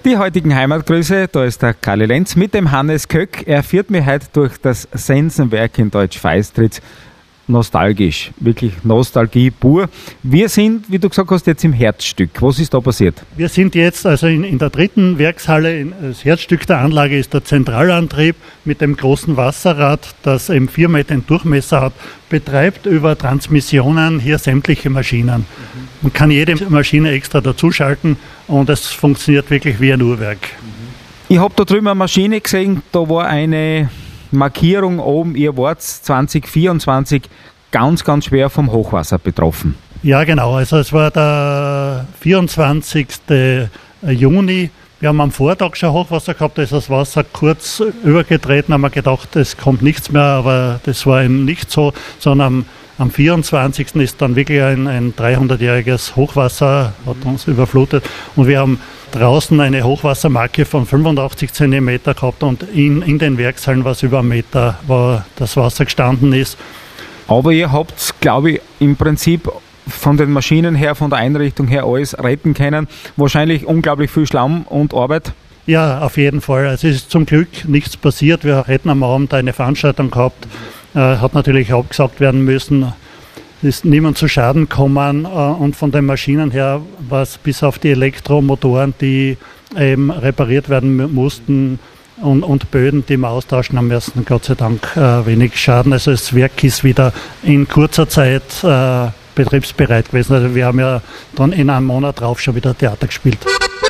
Die heutigen Heimatgrüße, da ist der Karli Lenz mit dem Hannes Köck. Er führt mich heute durch das Sensenwerk in Deutsch-Feistritz. Nostalgisch, wirklich Nostalgie pur. Wir sind, wie du gesagt hast, jetzt im Herzstück. Was ist da passiert? Wir sind jetzt also in der dritten Werkshalle. Das Herzstück der Anlage ist der Zentralantrieb mit dem großen Wasserrad, das eben 4 Meter in Durchmesser hat, betreibt über Transmissionen hier sämtliche Maschinen. Man kann jede Maschine extra dazuschalten und es funktioniert wirklich wie ein Uhrwerk. Ich habe da drüben eine Maschine gesehen, da war eine Markierung oben, ihr wart 2024 ganz, ganz schwer vom Hochwasser betroffen. Ja, genau. Also es war der 24. Juni. Wir haben am Vortag schon Hochwasser gehabt, da ist das Wasser kurz übergetreten, haben wir gedacht, es kommt nichts mehr, aber das war eben nicht so, sondern am 24. ist dann wirklich ein 300-jähriges Hochwasser, hat uns überflutet und wir haben draußen eine Hochwassermarke von 85 cm gehabt und in den Werkshallen war es über 1 Meter, wo das Wasser gestanden ist. Aber ihr habt, glaube ich, im Prinzip von den Maschinen her, von der Einrichtung her alles retten können. Wahrscheinlich unglaublich viel Schlamm und Arbeit. Ja, auf jeden Fall. Also es ist zum Glück nichts passiert. Wir hätten am Abend eine Veranstaltung gehabt, hat natürlich abgesagt werden müssen. Es ist niemand zu Schaden gekommen und von den Maschinen her war es bis auf die Elektromotoren, die eben repariert werden mussten und Böden, die wir austauschen haben müssen, Gott sei Dank wenig Schaden. Also das Werk ist wieder in kurzer Zeit betriebsbereit gewesen. Also wir haben ja dann in einem Monat drauf schon wieder Theater gespielt.